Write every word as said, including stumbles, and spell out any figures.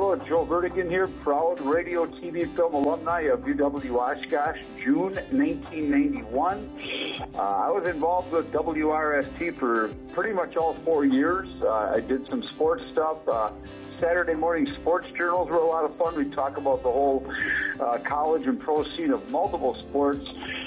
Hello, Joe Vertigan here, proud radio, T V, film alumni of U W Oshkosh, June nineteen ninety-one. Uh, I was involved with W R S T for pretty much all four years. Uh, I did some sports stuff. Uh, Saturday morning sports journals were a lot of fun. We talk about the whole uh, college and pro scene of multiple sports.